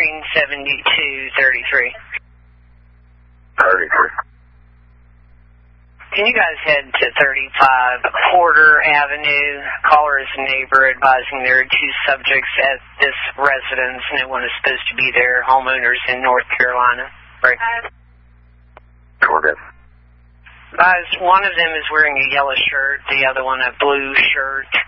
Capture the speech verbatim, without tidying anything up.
Bearing seventy-two thirty-three. thirty-three. Can you guys head to thirty-five Porter Avenue? Caller is a neighbor advising there are two subjects at this residence. No one is supposed to be there. Homeowners in North Carolina. Right. We're good. Guys, one of them is wearing a yellow shirt, the other one a blue shirt.